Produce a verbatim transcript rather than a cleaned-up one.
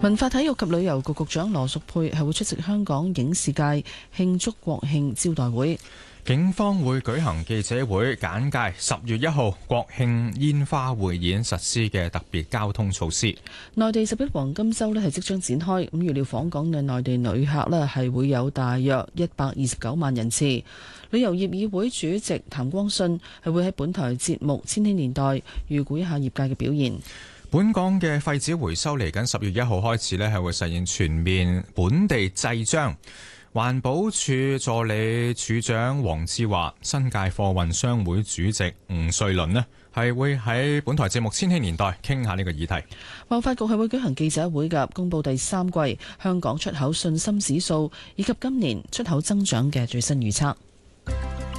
文化體育及旅遊局局長羅淑佩係會出席香港影視界慶祝國慶招待會。 警方會舉行記者會，簡介十月一號國慶煙花匯演實施嘅特別交通措施。 內地十一黃金週呢係即將展開，咁預料訪港嘅內地旅客呢係會有大約一百二十九萬人次。旅遊業議會主席譚光信係會喺本台節目《千禧年代》預估一下業界嘅表現。 本港嘅廢紙回收嚟緊十月一號開始呢係會實現全面本地製漿。環保署助理署長黃志華、新界貨運商會主席吳瑞麟呢係會喺本台節目《千禧年代》傾下呢個議題。 貿發局係會舉行記者會㗎，公布第三季香港出口信心指數以及今年出口增長嘅最新預測。